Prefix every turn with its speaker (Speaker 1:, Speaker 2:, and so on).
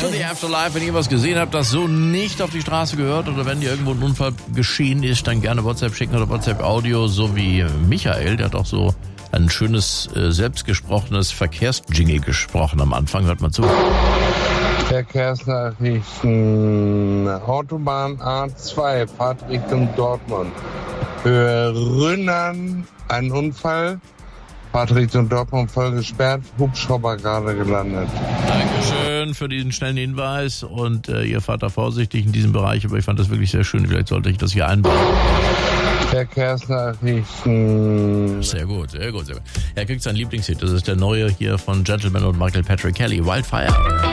Speaker 1: To the Afterlife. Wenn ihr was gesehen habt, das so nicht auf die Straße gehört oder wenn dir irgendwo ein Unfall geschehen ist, dann gerne WhatsApp schicken oder WhatsApp-Audio, so wie Michael, der hat auch so ein schönes, selbstgesprochenes Verkehrsjingle gesprochen am Anfang. Hört mal zu.
Speaker 2: Verkehrsnachrichten. Autobahn A2, Fahrt Richtung Dortmund. Höhe Rünnern, ein Unfall. Fahrt Richtung Dortmund voll gesperrt. Hubschrauber gerade gelandet.
Speaker 1: Dankeschön für diesen schnellen Hinweis und ihr fahrt da vorsichtig in diesem Bereich, aber ich fand das wirklich sehr schön. Vielleicht sollte ich das hier einbauen.
Speaker 2: Verkehrsnachrichten.
Speaker 1: Sehr gut, sehr gut, sehr gut. Er kriegt seinen Lieblingshit. Das ist der neue hier von Gentleman und Michael Patrick Kelly, Wildfire.